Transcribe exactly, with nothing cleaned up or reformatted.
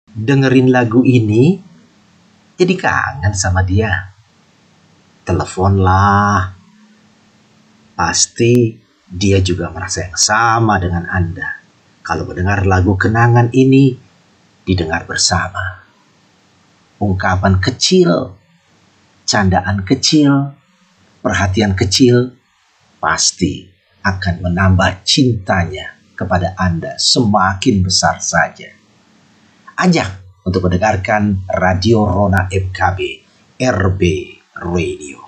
dengerin lagu ini jadi kangen sama dia. Teleponlah. Pasti dia juga merasa yang sama dengan Anda. Kalau mendengar lagu kenangan ini didengar bersama. Ungkapan kecil, candaan kecil, perhatian kecil pasti akan menambah cintanya kepada Anda semakin besar saja. Ajak untuk mendengarkan Radio Rona M K B R B Radio.